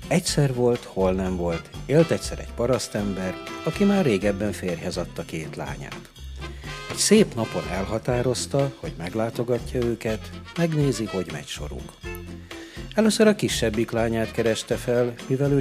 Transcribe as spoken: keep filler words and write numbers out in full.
Egyszer volt, hol nem volt, élt egyszer egy parasztember, aki már régebben férjhez adta két lányát. Egy szép napon elhatározta, hogy meglátogatja őket, megnézi, hogy megy soruk. Először a kisebbik lányát kereste fel, mivel ő